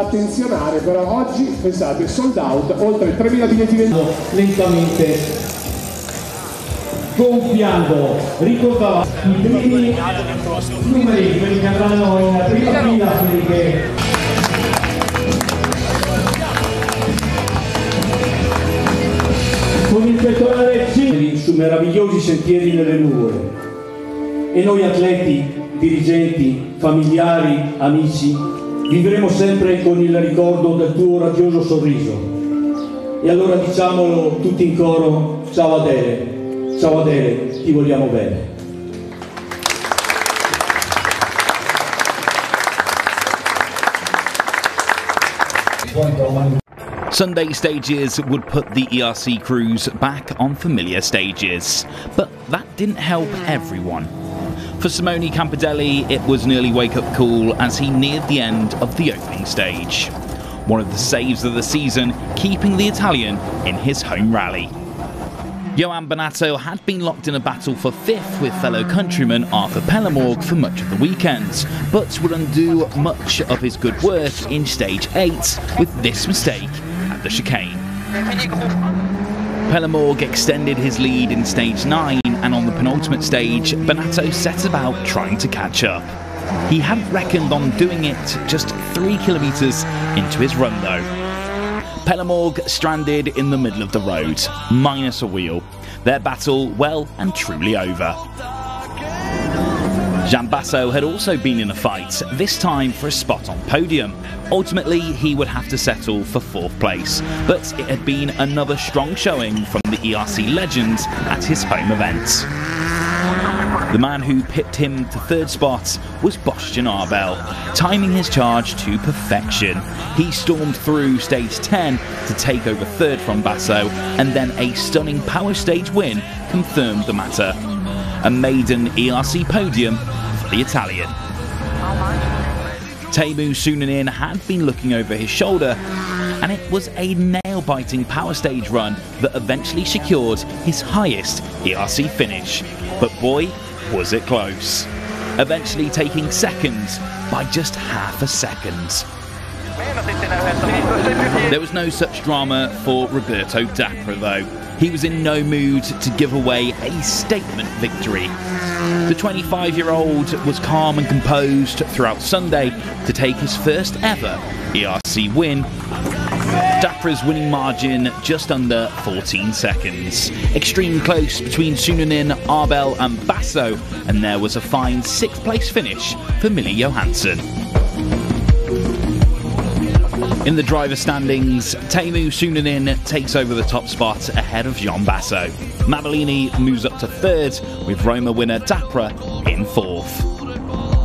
attenzionare, però oggi pensate sold out, oltre 3.000 biglietti venduti. Lentamente gonfiando, ricordava i primi numeri, quelli che andranno in prima fila, quelli che con il pettorale su meravigliosi sentieri nelle nuvole. E noi atleti, dirigenti, familiari, amici, vivremo sempre con il ricordo del tuo radioso sorriso. E allora diciamolo tutti in coro: ciao Adele, ti vogliamo bene. Sunday stages would put the ERC crews back on familiar stages, but that didn't help everyone. For Simone Campidelli, it was an early wake-up call as he neared the end of the opening stage. One of the saves of the season, keeping the Italian in his home rally. Johan Bonato had been locked in a battle for fifth with fellow countryman Arthur Pellemorg for much of the weekend, but would undo much of his good work in stage 8 with this mistake at the chicane. Pellemorg extended his lead in stage 9, and on the penultimate stage, Bonato set about trying to catch up. He hadn't reckoned on doing it just 3 kilometres into his run though. Pellemorg stranded in the middle of the road, minus a wheel. Their battle well and truly over. Jean Basso had also been in a fight, this time for a spot on podium. Ultimately, he would have to settle for 4th place, but it had been another strong showing from the ERC legend at his home event. The man who pipped him to 3rd spot was Bastien Arbel, timing his charge to perfection. He stormed through stage 10 to take over 3rd from Basso, and then a stunning power stage win confirmed the matter. A maiden ERC podium for the Italian. Teemu Sunanen had been looking over his shoulder, and it was a nail-biting power stage run that eventually secured his highest ERC finish. But boy, was it close. Eventually taking 2nd by just half a second. There was no such drama for Roberto Dapra though. He was in no mood to give away a statement victory. The 25-year-old was calm and composed throughout Sunday to take his first ever ERC win. Dapra's winning margin just under 14 seconds. Extreme close between Sunanen, Arbel and Basso, and there was a fine 6th place finish for Millie Johansson. In the driver standings, Teemu Sunanen takes over the top spot ahead of Jean Basso. Mavellini moves up to 3rd, with Roma winner Dapra in 4th.